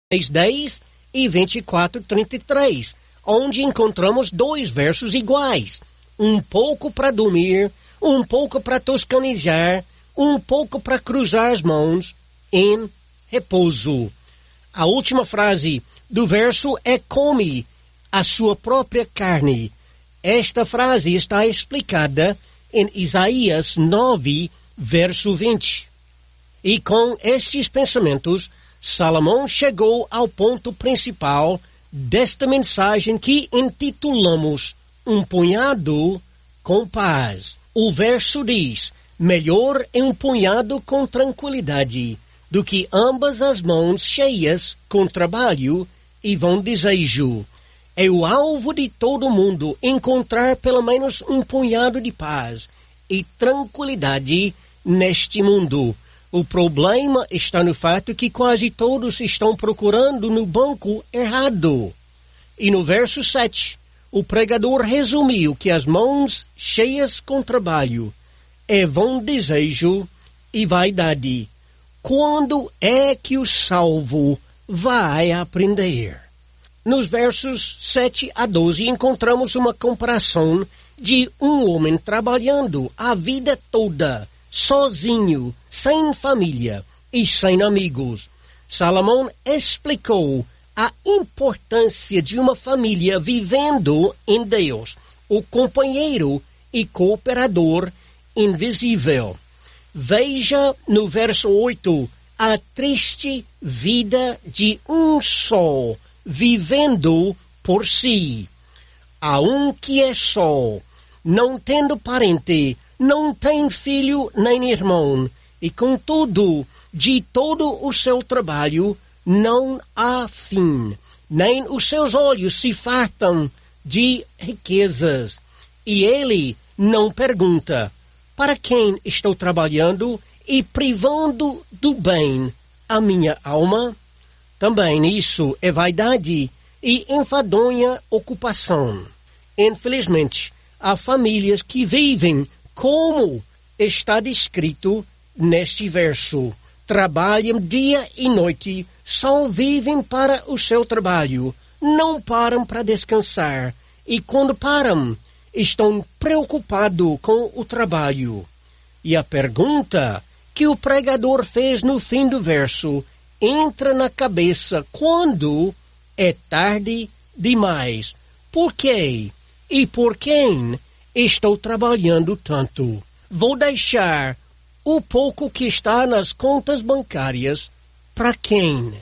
10 e 24:33, onde encontramos dois versos iguais. Um pouco para dormir, um pouco para toscanejar, um pouco para cruzar as mãos em repouso. A última frase do verso é come a sua própria carne. Esta frase está explicada em Isaías 9, verso 20. E com estes pensamentos, Salomão chegou ao ponto principal desta mensagem que intitulamos Um punhado com paz. O verso diz: melhor é um punhado com tranquilidade do que ambas as mãos cheias com trabalho e vão desejo. É o alvo de todo mundo encontrar pelo menos um punhado de paz e tranquilidade neste mundo. O problema está no fato que quase todos estão procurando no banco errado. E no verso 7, o pregador resumiu que as mãos cheias com trabalho é vão desejo e vaidade. Quando é que o salvo vai aprender? Nos versos 7 a 12 encontramos uma comparação de um homem trabalhando a vida toda, sozinho, sem família e sem amigos. Salomão explicou a importância de uma família vivendo em Deus, o companheiro e cooperador invisível. Veja no verso 8 a triste vida de um só, vivendo por si. Há um que é só, não tendo parente, não tem filho nem irmão, e contudo, de todo o seu trabalho não há fim, nem os seus olhos se fartam de riquezas. E ele não pergunta: para quem estou trabalhando e privando do bem a minha alma? Também isso é vaidade e enfadonha ocupação. Infelizmente, há famílias que vivem como está descrito neste verso. Trabalham dia e noite, só vivem para o seu trabalho, não param para descansar, e quando param, estão preocupados com o trabalho. E a pergunta que o pregador fez no fim do verso entra na cabeça quando é tarde demais. Por quê? E por quem estou trabalhando tanto? Vou deixar o pouco que está nas contas bancárias para quem?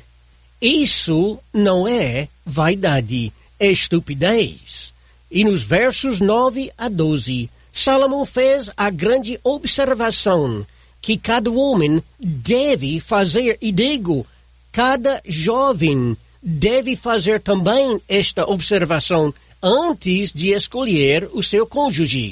Isso não é vaidade, é estupidez. E nos versos 9 a 12, Salomão fez a grande observação que cada homem deve fazer, e digo, cada jovem deve fazer também esta observação antes de escolher o seu cônjuge.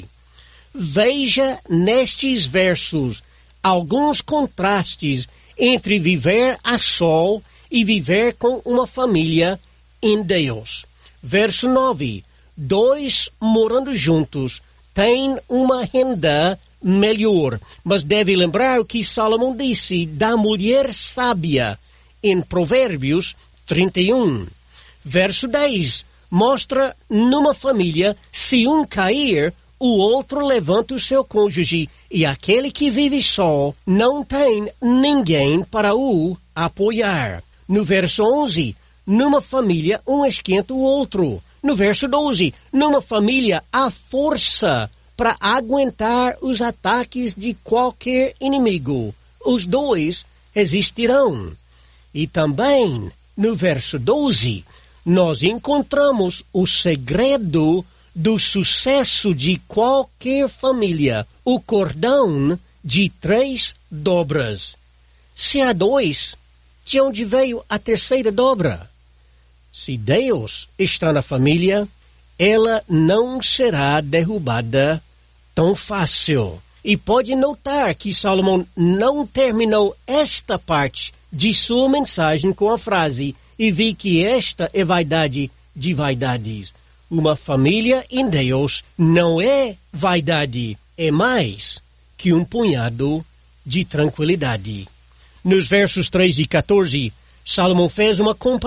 Veja nestes versos alguns contrastes entre viver a só e viver com uma família em Deus. Verso 9. Dois morando juntos têm uma renda melhor, mas deve lembrar o que Salomão disse da mulher sábia em Provérbios 31. Verso 10 mostra numa família, se um cair, o outro levanta o seu cônjuge, e aquele que vive só não tem ninguém para o apoiar. No verso 11, numa família um esquenta o outro. No verso 12, numa família há força para aguentar os ataques de qualquer inimigo. Os dois resistirão. E também, no verso 12, nós encontramos o segredo do sucesso de qualquer família, o cordão de 3 dobras. Se há 2, de onde veio a terceira dobra? Se Deus está na família, ela não será derrubada tão fácil. E pode notar que Salomão não terminou esta parte de sua mensagem com a frase: e vi que esta é vaidade de vaidades. Uma família em Deus não é vaidade, é mais que um punhado de tranquilidade. Nos versos 3 e 14, Salomão fez uma comparação